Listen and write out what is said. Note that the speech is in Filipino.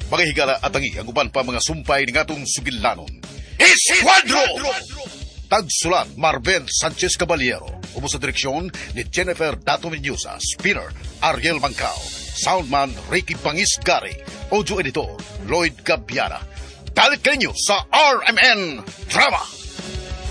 Mga higala at tangi ang uban pa mga sumpay ng atong sugilanon. Esquadro! Tagsulat Marvel Sanchez Caballero. Umo sa direksyon ni Jennifer Dato Mendoza. Spinner Ariel Mancao. Soundman Ricky Pangisgari. Audio editor Lloyd Gabiana. Dalik kayo sa RMN Drama.